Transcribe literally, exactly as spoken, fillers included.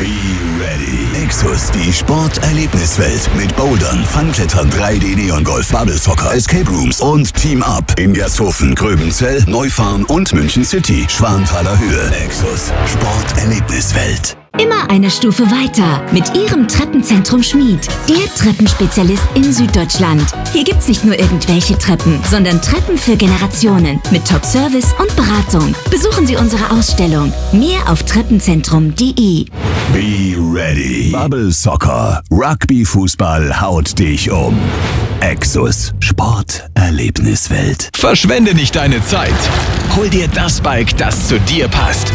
Be ready. Exus, die Sporterlebniswelt mit Bouldern, Fangklettern, drei D Neon-Golf, Bubble Soccer, Escape Rooms und Team Up in Gersthofen, Gröbenzell, Neufahren und München City. Schwanthaler Höhe. Exus, Sporterlebniswelt. Immer eine Stufe weiter mit Ihrem Treppenzentrum Schmied, der Treppenspezialist in Süddeutschland. Hier gibt's nicht nur irgendwelche Treppen, sondern Treppen für Generationen mit Top-Service und Beratung. Besuchen Sie unsere Ausstellung. Mehr auf treppenzentrum punkt de. Be ready. Bubble Soccer. Rugby-Fußball haut dich um. Exus, Sporterlebniswelt. Verschwende nicht deine Zeit. Hol dir das Bike, das zu dir passt.